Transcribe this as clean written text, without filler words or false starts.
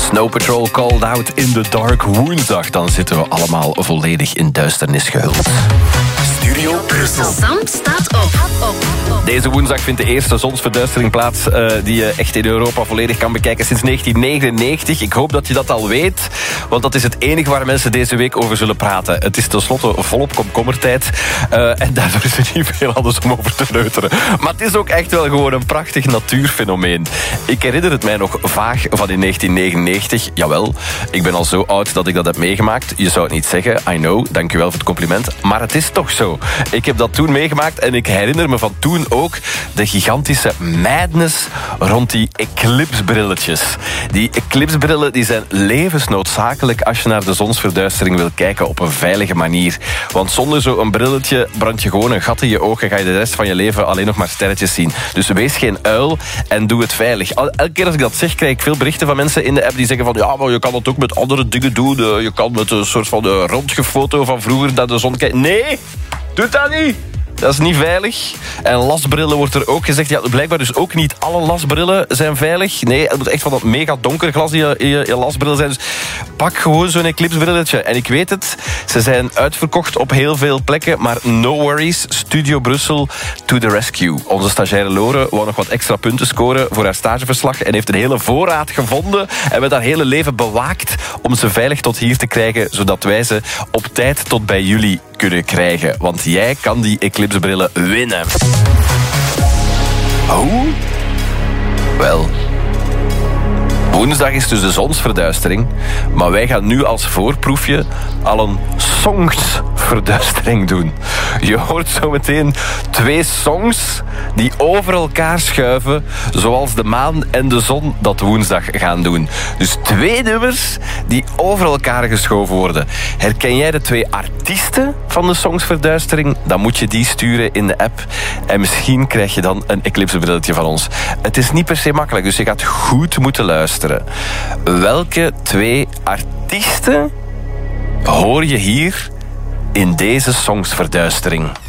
Snow Patrol called out in the dark. Woensdag, dan zitten we allemaal volledig in duisternis gehuld. Studio Brussel. Sam staat op. Deze woensdag vindt de eerste zonsverduistering plaats die je echt in Europa volledig kan bekijken sinds 1999. Ik hoop dat je dat al weet, want dat is het enige waar mensen deze week over zullen praten. Het is tenslotte volop komkommertijd en daardoor is er niet veel anders om over te neuteren. Maar het is ook echt wel gewoon een prachtig natuurfenomeen. Ik herinner het mij nog vaag van in 1999. Jawel, ik ben al zo oud dat ik dat heb meegemaakt. Je zou het niet zeggen, I know, dankjewel voor het compliment. Maar het is toch zo. Ik heb dat toen meegemaakt en ik herinner me van toen ook de gigantische madness rond die eclipsebrilletjes. Die eclipsebrillen die zijn levensnoodzakelijk als je naar de zonsverduistering wil kijken op een veilige manier. Want zonder zo'n brilletje brand je gewoon een gat in je ogen en ga je de rest van je leven alleen nog maar sterretjes zien. Dus wees geen uil en doe het veilig. Elke keer als ik dat zeg, krijg ik veel berichten van mensen in de app die zeggen van ja, maar je kan dat ook met andere dingen doen. Je kan met een soort van röntgenfoto van vroeger naar de zon kijken. Nee! Doe dat niet! Dat is niet veilig. En lasbrillen wordt er ook gezegd. Ja, blijkbaar dus ook niet alle lasbrillen zijn veilig. Nee, het moet echt van dat mega donker glas in je lasbril zijn. Dus pak gewoon zo'n eclipsebrilletje. En ik weet het, ze zijn uitverkocht op heel veel plekken. Maar no worries, Studio Brussel to the rescue. Onze stagiaire Lore wou nog wat extra punten scoren voor haar stageverslag. En heeft een hele voorraad gevonden. En met haar hele leven bewaakt om ze veilig tot hier te krijgen. Zodat wij ze op tijd tot bij jullie kunnen krijgen. Want jij kan die eclipsebrillen winnen. Hoe? Wel, woensdag is dus de zonsverduistering, maar wij gaan nu als voorproefje al een songsverduistering doen. Je hoort zo meteen 2 songs die over elkaar schuiven, zoals de maan en de zon dat woensdag gaan doen. Dus 2 nummers die over elkaar geschoven worden. Herken jij de 2 artiesten van de songsverduistering? Dan moet je die sturen in de app en misschien krijg je dan een eclipsebrilletje van ons. Het is niet per se makkelijk, dus je gaat goed moeten luisteren. Welke 2 artiesten hoor je hier in deze songsverduistering?